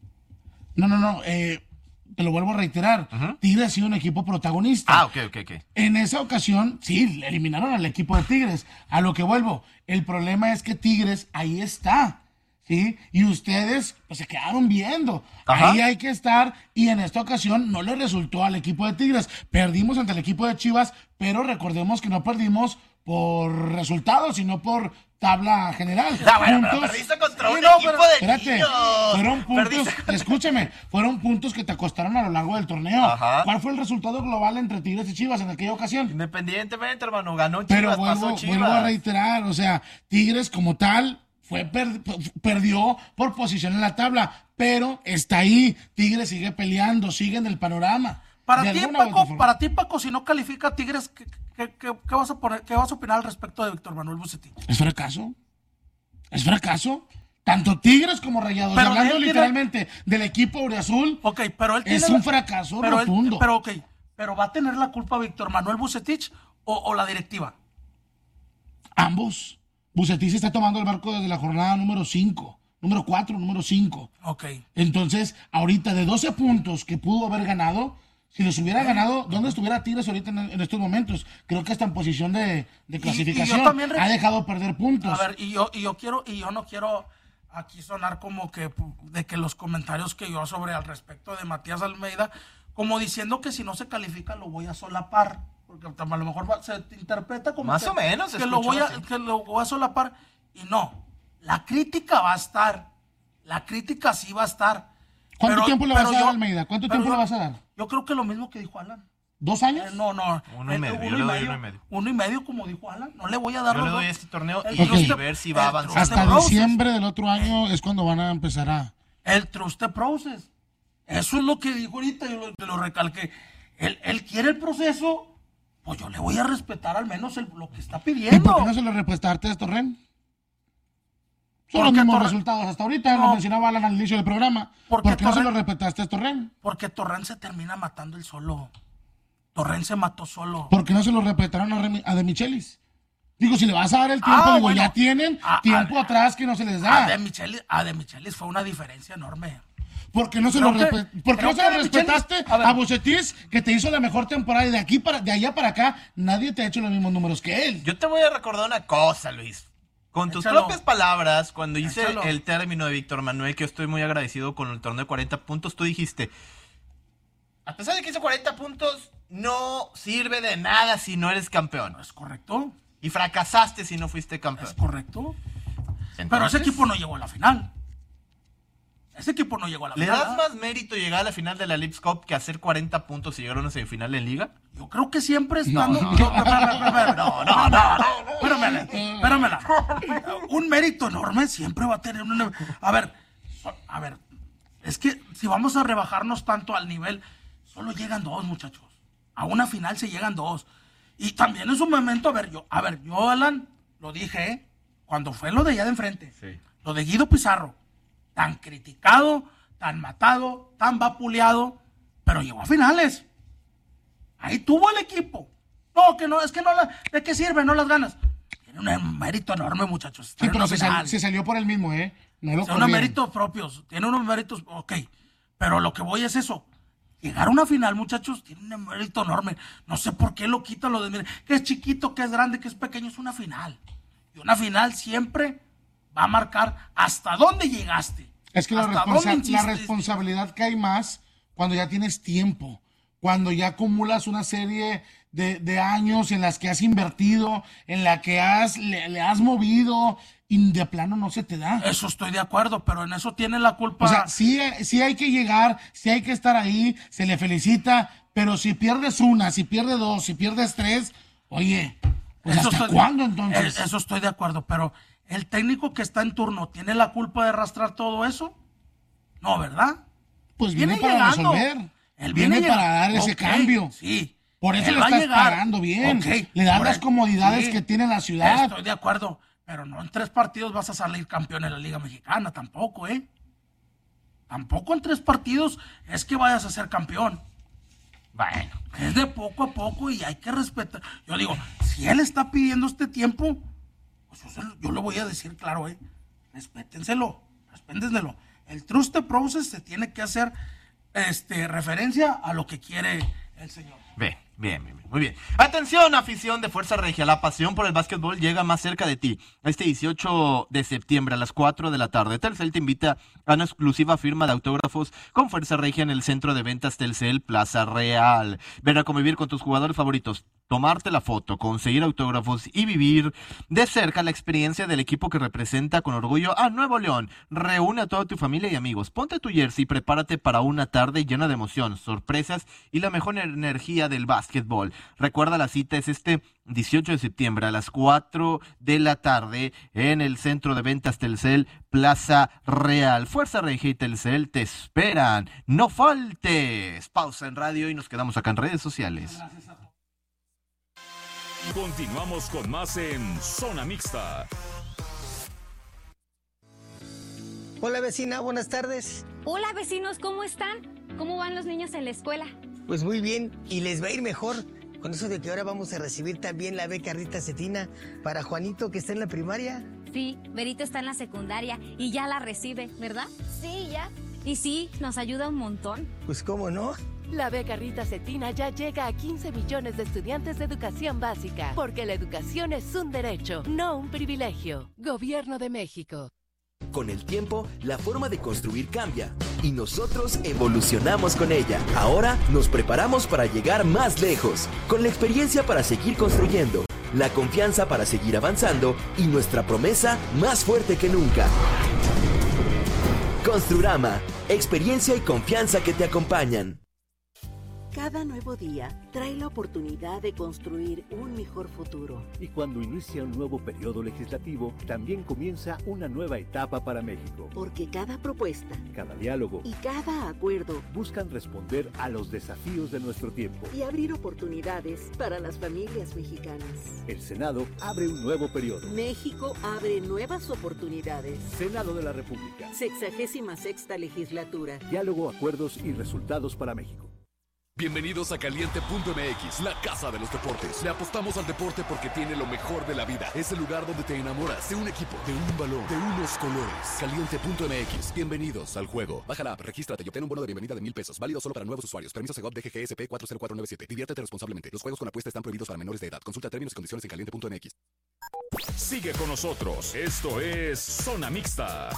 No, no, no, eh, te lo vuelvo a reiterar. Uh-huh. Tigres ha sido un equipo protagonista. Ah, ok, ok, ok. En esa ocasión, sí, eliminaron al equipo de Tigres. A lo que vuelvo, el problema es que Tigres ahí está. ¿Sí? Y ustedes pues, se quedaron viendo. Ajá. Ahí hay que estar. Y en esta ocasión no le resultó al equipo de Tigres. Perdimos ante el equipo de Chivas, pero recordemos que no perdimos por resultados, sino por tabla general. Ah, bueno, puntos, pero perdiste contra sí, un no, equipo de espérate, niños. Fueron puntos, perdiste. Escúchame, fueron puntos que te costaron a lo largo del torneo. Ajá. ¿Cuál fue el resultado global entre Tigres y Chivas en aquella ocasión? Independientemente, hermano, ganó Chivas, pero vuelvo, pasó Chivas. Vuelvo a reiterar, o sea, Tigres como tal Fue per, perdió por posición en la tabla, pero está ahí. Tigres sigue peleando, sigue en el panorama. Para ti, Paco, para ti, Paco, si no califica Tigres, ¿qué, qué, qué, qué, vas a poner, ¿qué vas a opinar al respecto de Víctor Manuel Vucetich? ¿Es fracaso? ¿Es fracaso? Tanto Tigres como Rayados, pero hablando literalmente tiene... del equipo Auriazul, okay, pero él es tiene... un fracaso pero rotundo. Él, pero, ok, pero ¿va a tener la culpa Víctor Manuel Vucetich o, o la directiva? Ambos. Vucetich está tomando el barco desde la jornada número cinco, número cuatro, número cinco. Ok. Entonces, ahorita de doce puntos que pudo haber ganado, si los hubiera ganado, ¿dónde estuviera Tigres ahorita en, en estos momentos? Creo que está en posición de, de clasificación. Y, y yo también re... Ha dejado perder puntos. A ver, y yo, y yo quiero, y yo no quiero aquí sonar como que de que los comentarios que yo sobre al respecto de Matías Almeida, como diciendo que si no se califica lo voy a solapar. Porque a lo mejor va, se interpreta como más que, o menos que, lo voy a, que lo voy a solapar. Y no, la crítica va a estar. La crítica sí va a estar. ¿Cuánto pero, tiempo le vas a dar a Almeida? ¿Cuánto tiempo yo, le vas a dar? Yo creo que lo mismo que dijo Alan. ¿Dos años? Eh, no, no. Uno y medio. Uno, yo y le doy medio, uno y medio. Uno y medio, como dijo Alan. No le voy a dar Yo los le doy dos. este torneo el y truste, ver si va a avanzar. Hasta diciembre del otro año es cuando van a empezar a... El truste process. Eso es lo que dijo ahorita, yo lo, lo recalqué. Él, él quiere el proceso... Pues yo le voy a respetar al menos el, lo que está pidiendo. ¿Y por qué no se lo respetaste a Torren? Son los mismos Torren... resultados hasta ahorita, no. Lo mencionaba Alan al inicio del programa. ¿Por qué Torren... no se lo respetaste a Torren? Porque Torren se termina matando él solo. Torren se mató solo. ¿Por qué no se lo respetaron a, Remi... a De Michelis? Digo, si le vas a dar el tiempo, ah, digo, bueno. ya tienen a, tiempo a, atrás que no se les da. A De Michelis, a De Michelis fue una diferencia enorme. ¿Por qué no se lo, que, ¿por qué no se lo respetaste Michelis, a, a Vucetich, que te hizo la mejor temporada y de aquí para de allá para acá nadie te ha hecho los mismos números que él? Yo te voy a recordar una cosa, Luis. Con tus Échalo. propias palabras, cuando hice Échalo. el término de Víctor Manuel, que yo estoy muy agradecido con el torneo de cuarenta puntos, tú dijiste, a pesar de que hizo cuarenta puntos, no sirve de nada si no eres campeón. ¿Es correcto? Y fracasaste si no fuiste campeón. ¿Es correcto? Entonces, Pero ese equipo no llegó a la final. Ese equipo no llegó a la ¿le final. das ¿verdad? más mérito llegar a la final de la Leagues Cup que hacer cuarenta puntos y llegar a una semifinal en Liga? Yo creo que siempre estando... No, No, no, no, no, no, espéramela, espéramela. Un mérito enorme siempre va a tener un... A ver, a ver, es que si vamos a rebajarnos tanto al nivel, solo llegan dos, muchachos. A una final se llegan dos. Y también en su momento, a ver, yo, a ver, yo, Alan, lo dije, ¿eh? Cuando fue lo de allá de enfrente, Sí. lo de Guido Pizarro, tan criticado, tan matado, tan vapuleado, pero llegó a finales. Ahí tuvo el equipo. No, que no, es que no la, ¿de qué sirve? No las ganas. Tiene un mérito enorme, muchachos. Sí, Estar en pero una se, final. sal- se salió por él mismo, ¿eh? No lo Tiene unos corrieron. méritos propios, tiene unos méritos, ok. Pero lo que voy es eso. Llegar a una final, muchachos, tiene un mérito enorme. No sé por qué lo quita lo de, mire, que es chiquito, que es grande, que es pequeño, es una final. Y una final siempre va a marcar hasta dónde llegaste. Es que la, hasta responsa- dónde la insististe. responsabilidad cae más cuando ya tienes tiempo, cuando ya acumulas una serie de, de años en las que has invertido, en la que has, le, le has movido y de plano no se te da. Eso estoy de acuerdo, pero en eso tiene la culpa. O sea, sí, sí hay que llegar, sí hay que estar ahí, se le felicita, pero si pierdes una, si pierdes dos, si pierdes tres, oye, pues Eso ¿hasta estoy- cuándo entonces? eh, Eso estoy de acuerdo, pero ¿el técnico que está en turno tiene la culpa de arrastrar todo eso? No, ¿verdad? Pues viene para llegando. resolver. Él Viene viene para llegando. dar ese Ok, cambio. Sí. Por eso Él le va a estás llegar. pagando bien. Ok, Le das por las él. comodidades Sí. que tiene la ciudad. Estoy de acuerdo, pero no en tres partidos vas a salir campeón en la Liga Mexicana, tampoco, ¿eh? Tampoco en tres partidos es que vayas a ser campeón. Bueno. Es de poco a poco y hay que respetar. Yo digo, si él está pidiendo este tiempo, pues yo, se lo- yo le voy a decir claro, ¿eh? Respétenselo, respétenselo. El trust process se tiene que hacer este, referencia a lo que quiere el señor. Bien, bien, bien, bien, muy bien. Atención, afición de Fuerza Regia, la pasión por el básquetbol llega más cerca de ti. Este dieciocho de septiembre a las cuatro de la tarde, Telcel te invita a una exclusiva firma de autógrafos con Fuerza Regia en el centro de ventas Telcel Plaza Real. Ven a convivir con tus jugadores favoritos, tomarte la foto, conseguir autógrafos y vivir de cerca la experiencia del equipo que representa con orgullo a Nuevo León. Reúne a toda tu familia y amigos, ponte tu jersey y prepárate para una tarde llena de emoción, sorpresas y la mejor energía del básquetbol. Recuerda, la cita es este dieciocho de septiembre a las cuatro de la tarde en el centro de ventas Telcel Plaza Real. Fuerza Regia y Telcel te esperan. No faltes. Pausa en radio y nos quedamos acá en redes sociales. Continuamos con más en Zona Mixta. Hola vecina, buenas tardes. Hola vecinos, ¿cómo están? ¿Cómo van los niños en la escuela? Pues muy bien, y les va a ir mejor con eso de que ahora vamos a recibir también la beca Rita Cetina para Juanito que está en la primaria. Sí, Berito está en la secundaria y ya la recibe, ¿verdad? Sí, ya. Y sí, nos ayuda un montón. Pues cómo no. La beca Rita Cetina ya llega a quince millones de estudiantes de educación básica, porque la educación es un derecho, no un privilegio. Gobierno de México. Con el tiempo, la forma de construir cambia y nosotros evolucionamos con ella. Ahora nos preparamos para llegar más lejos, con la experiencia para seguir construyendo, la confianza para seguir avanzando y nuestra promesa más fuerte que nunca. Construrama, experiencia y confianza que te acompañan. Cada nuevo día trae la oportunidad de construir un mejor futuro. Y cuando inicia un nuevo periodo legislativo, también comienza una nueva etapa para México. Porque cada propuesta, cada diálogo y cada acuerdo buscan responder a los desafíos de nuestro tiempo y abrir oportunidades para las familias mexicanas. El Senado abre un nuevo periodo. México abre nuevas oportunidades. Senado de la República. Sexagésima sexta legislatura. Diálogo, acuerdos y resultados para México. Bienvenidos a Caliente punto M X, la casa de los deportes. Le apostamos al deporte porque tiene lo mejor de la vida. Es el lugar donde te enamoras de un equipo, de un balón, de unos colores. Caliente punto M X, bienvenidos al juego. Baja la app, regístrate y obtén un bono de bienvenida de mil pesos. Válido solo para nuevos usuarios. Permiso Segov D G G S P cuatro cero cuatro nueve siete. Diviértete responsablemente. Los juegos con apuesta están prohibidos para menores de edad. Consulta términos y condiciones en caliente punto M X. Sigue con nosotros. Esto es Zona Mixta.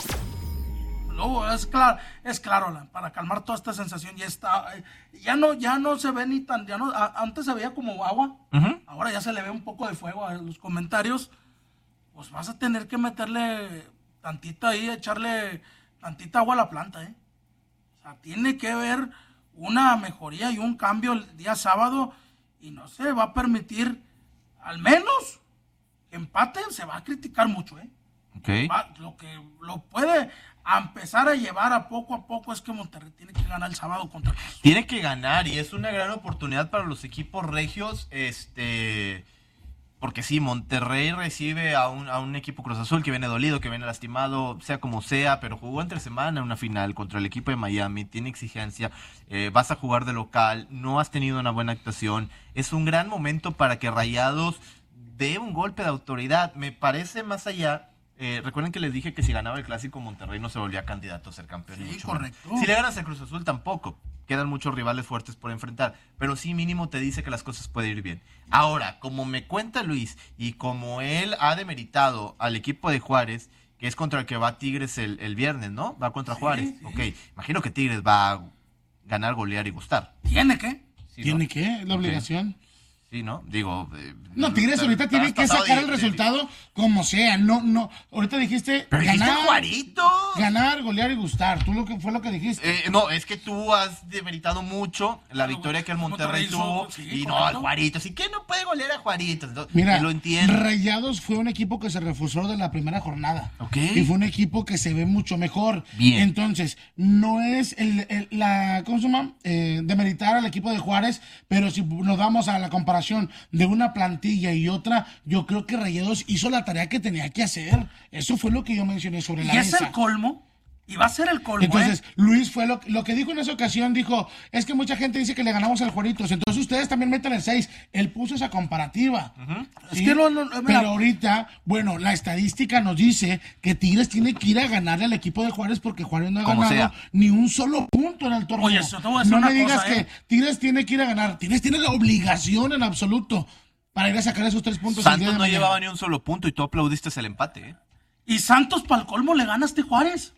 Luego es claro, es claro, para calmar toda esta sensación ya está, ya no, ya no se ve ni tan, ya no, a, antes se veía como agua, uh-huh. Ahora ya se le ve un poco de fuego a los comentarios. Pues vas a tener que meterle tantita ahí, echarle tantita agua a la planta, ¿eh? O sea, tiene que haber una mejoría y un cambio el día sábado y no se va a permitir, al menos, que empaten, se va a criticar mucho, ¿eh? Okay. Va, lo que lo puede a empezar a llevar a poco a poco es que Monterrey tiene que ganar el sábado contra Cruz Azul. Tiene que ganar y es una gran oportunidad para los equipos regios, este... Porque sí, Monterrey recibe a un, a un equipo Cruz Azul que viene dolido, que viene lastimado, sea como sea, pero jugó entre semana una final contra el equipo de Miami, tiene exigencia, eh, vas a jugar de local, no has tenido una buena actuación. Es un gran momento para que Rayados dé un golpe de autoridad. Me parece más allá, eh, recuerden que les dije que si ganaba el Clásico Monterrey no se volvía candidato a ser campeón. Sí, mucho correcto. Menos. Si le ganas a Cruz Azul tampoco. Quedan muchos rivales fuertes por enfrentar, pero sí mínimo te dice que las cosas pueden ir bien. Ahora, como me cuenta Luis, y como él ha demeritado al equipo de Juárez, que es contra el que va Tigres el, el viernes, ¿no? Va contra sí, Juárez. Sí. Ok, imagino que Tigres va a ganar, golear y gustar. ¿Tiene que? Sí, ¿Tiene ¿no? que? La obligación. Okay. Sí, ¿no? Digo... Eh, no, Tigres ahorita tiene que sacar el resultado como sea. No, no. Ahorita dijiste... Pero ganar, dijiste Juarito. Ganar, golear y gustar. Tú lo que fue lo que dijiste. Eh, no, es que tú has demeritado mucho la victoria que el Monterrey tuvo. Sí, y no, al Juarito. Así que no puede golear a Juarito. Entonces, mira, lo entiendo. Rayados fue un equipo que se reforzó de la primera jornada. Ok. Y fue un equipo que se ve mucho mejor. Bien. Entonces, no es el, el, la... ¿Cómo se llama? Eh, demeritar al equipo de Juárez, pero si nos vamos a la comparación de una plantilla y otra, yo creo que Rayados hizo la tarea que tenía que hacer. Eso fue lo que yo mencioné sobre la mesa. Y es el colmo, y va a ser el colmo. Entonces, ¿eh? Luis fue lo, lo que dijo en esa ocasión, dijo, es que mucha gente dice que le ganamos al Juaritos, entonces ustedes también meten el seis. Él puso esa comparativa. Uh-huh. ¿Sí? Es que no, no, no, pero ahorita, bueno, la estadística nos dice que Tigres tiene que ir a ganarle al equipo de Juárez porque Juárez no ha ganado sea. ni un solo punto en el torneo. Oye, eso te voy a decir no una me digas cosa, que ¿eh? Tigres tiene que ir a ganar. Tigres tiene la obligación en absoluto para ir a sacar esos tres puntos. Santos no llevaba ni un solo punto y tú aplaudiste el empate, ¿eh? Y Santos, para el colmo, le ganaste Juárez.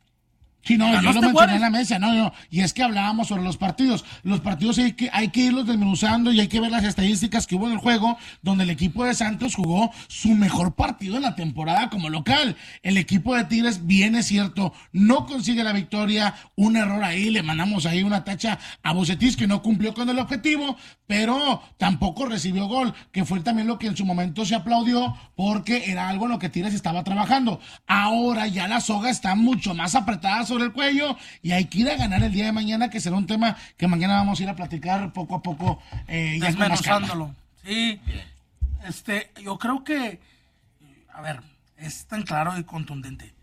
Sí, no, yo lo mencioné en la mesa, no, no, y es que hablábamos sobre los partidos. Los partidos hay que, hay que irlos desmenuzando y hay que ver las estadísticas que hubo en el juego, donde el equipo de Santos jugó su mejor partido en la temporada como local. El equipo de Tigres, bien es cierto, no consigue la victoria, un error ahí, le mandamos ahí una tacha a Bucetich que no cumplió con el objetivo, pero tampoco recibió gol, que fue también lo que en su momento se aplaudió, porque era algo en lo que Tigres estaba trabajando. Ahora ya la soga está mucho más apretada sobre el cuello y hay que ir a ganar el día de mañana, que será un tema que mañana vamos a ir a platicar poco a poco, eh, ya desmenuzándolo. Sí, este, yo creo que, a ver, es tan claro y contundente.